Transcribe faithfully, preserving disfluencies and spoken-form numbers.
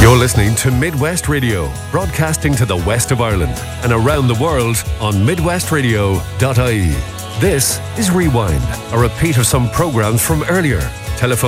You're listening to Midwest Radio, broadcasting to the west of Ireland and around the world on midwest radio dot I E. This is Rewind, a repeat of some programs from earlier. Telephone